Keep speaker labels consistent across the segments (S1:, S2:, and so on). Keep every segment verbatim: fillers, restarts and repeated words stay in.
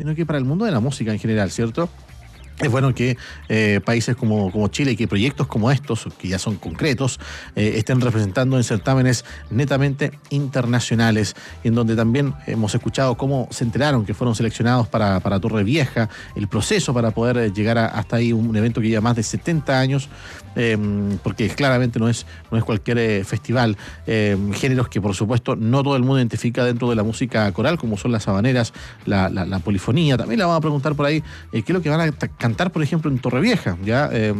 S1: sino que para el mundo de la música en general, ¿cierto? Es bueno que eh, países como, como Chile, que proyectos como estos, que ya son concretos, eh, estén representando en certámenes netamente internacionales, en donde también hemos escuchado cómo se enteraron que fueron seleccionados para, para Torre Vieja, el proceso para poder llegar a, hasta ahí, un evento que lleva más de setenta años, eh, porque claramente no es, no es cualquier eh, festival, eh, géneros que por supuesto no todo el mundo identifica dentro de la música coral, como son las habaneras, la, la, la polifonía. También le vamos a preguntar por ahí eh, qué es lo que van a cantar, por ejemplo, en Torrevieja, ya eh,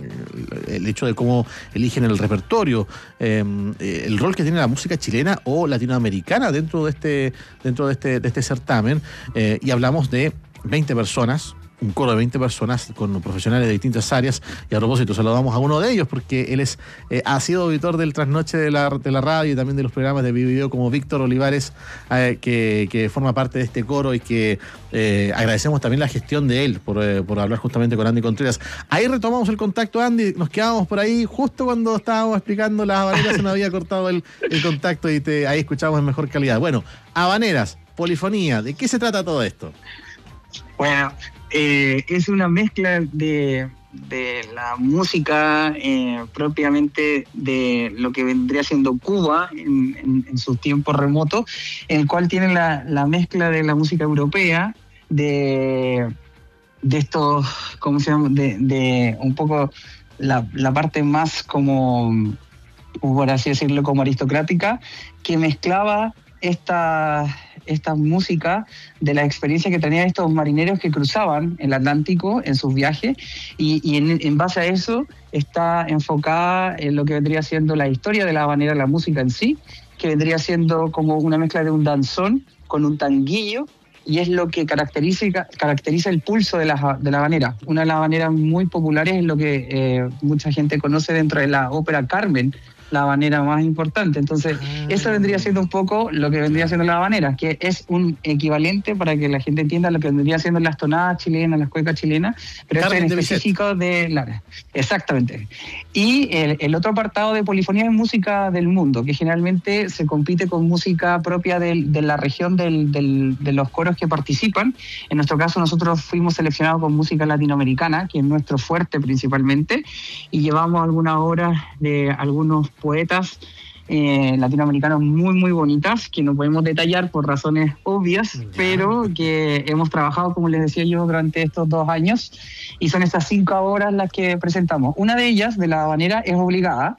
S1: el hecho de cómo eligen el repertorio, eh, el rol que tiene la música chilena o latinoamericana dentro de este, dentro de este, de este certamen, eh, y hablamos de veinte personas, un coro de veinte personas con profesionales de distintas áreas, y a propósito saludamos a uno de ellos porque él es eh, ha sido auditor del trasnoche de la, de la radio y también de los programas de video, como Víctor Olivares, eh, que, que forma parte de este coro y que eh, agradecemos también la gestión de él por, eh, por hablar justamente con Andy Contreras. Ahí retomamos el contacto, Andy, nos quedamos por ahí justo cuando estábamos explicando las habaneras, se nos había cortado el, el contacto y te, ahí escuchamos en mejor calidad. Bueno, habaneras, polifonía, ¿de qué se trata todo esto?
S2: Bueno, eh, es una mezcla de, de la música eh, propiamente de lo que vendría siendo Cuba en, en, en sus tiempos remotos, en el cual tiene la, la mezcla de la música europea, de, de estos, ¿cómo se llama? De, de un poco la, la parte más como, por así decirlo, como aristocrática, que mezclaba esta... esta música de la experiencia que tenían estos marineros que cruzaban el Atlántico en sus viajes, y, y en, en base a eso está enfocada en lo que vendría siendo la historia de la habanera, la música en sí, que vendría siendo como una mezcla de un danzón con un tanguillo, y es lo que caracteriza, caracteriza el pulso de la, de la habanera. Una de las habaneras muy populares es lo que eh, mucha gente conoce dentro de la ópera Carmen, la habanera más importante. Entonces, ah. eso vendría siendo un poco lo que vendría siendo la habanera, que es un equivalente, para que la gente entienda, lo que vendría siendo las tonadas chilenas, las cuecas chilenas, pero Carmen esto en específico de Lara. Exactamente. Y el, el otro apartado de polifonía es música del mundo, que generalmente se compite con música propia de, de la región del, del, de los coros que participan. En nuestro caso, nosotros fuimos seleccionados con música latinoamericana, que es nuestro fuerte principalmente, y llevamos algunas obras de algunos poetas eh, latinoamericanos muy muy bonitas, que no podemos detallar por razones obvias, ya, pero que hemos trabajado, como les decía yo, durante estos dos años, y son estas cinco obras las que presentamos. Una de ellas, de la habanera, es obligada,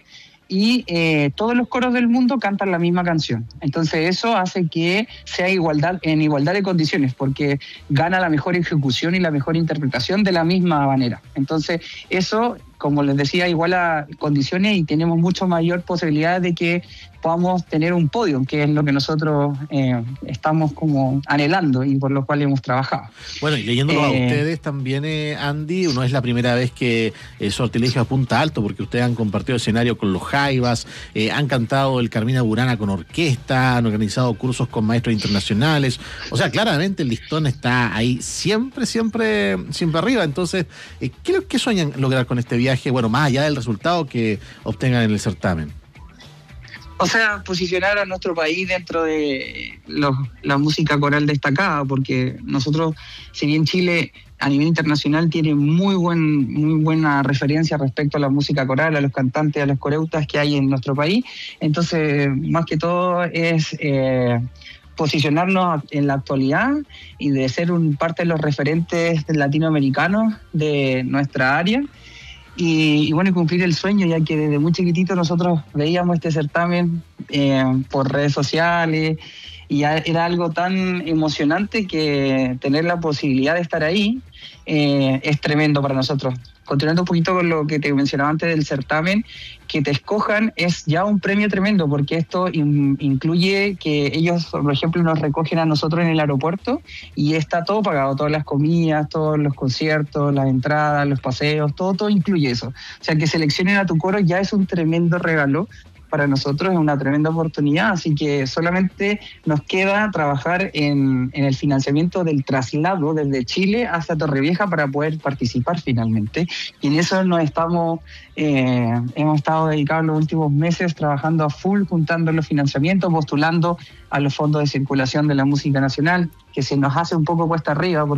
S2: y eh, todos los coros del mundo cantan la misma canción. Entonces eso hace que sea igualdad, en igualdad de condiciones, porque gana la mejor ejecución y la mejor interpretación de la misma habanera. Entonces eso, como les decía, iguala condiciones y tenemos mucho mayor posibilidad de que podamos tener un podio, que es lo que nosotros eh, estamos como anhelando y por lo cual hemos trabajado.
S1: Bueno, y leyéndolo eh, a ustedes también, eh, Andy, no es la primera vez que eh, Sortilegio apunta alto, porque ustedes han compartido escenario con los Jaivas, eh, han cantado el Carmina Burana con orquesta, han organizado cursos con maestros internacionales. O sea, claramente el listón está ahí siempre, siempre, siempre arriba. Entonces, eh, ¿qué, ¿qué sueñan lograr con este viaje? Bueno, más allá del resultado que obtengan en el certamen.
S2: O sea, posicionar a nuestro país dentro de los, la música coral destacada, porque nosotros, si bien Chile a nivel internacional tiene muy buen muy buena referencia respecto a la música coral, a los cantantes, a los coreutas que hay en nuestro país, entonces más que todo es eh, posicionarnos en la actualidad y de ser un parte de los referentes latinoamericanos de nuestra área. Y, y bueno, cumplir el sueño, ya que desde muy chiquitito nosotros veíamos este certamen eh, por redes sociales, y ya era algo tan emocionante que tener la posibilidad de estar ahí eh, es tremendo para nosotros. Continuando un poquito con lo que te mencionaba antes del certamen, que te escojan es ya un premio tremendo, porque esto in, incluye que ellos, por ejemplo, nos recogen a nosotros en el aeropuerto y está todo pagado, todas las comidas, todos los conciertos, las entradas, los paseos, todo, todo incluye eso. O sea, que seleccionen a tu coro ya es un tremendo regalo. Para nosotros es una tremenda oportunidad, así que solamente nos queda trabajar en, en el financiamiento del traslado desde Chile hasta Torrevieja para poder participar finalmente, y en eso nos estamos eh, hemos estado dedicados los últimos meses trabajando a full, juntando los financiamientos, postulando a los fondos de circulación de la música nacional, que se nos hace un poco cuesta arriba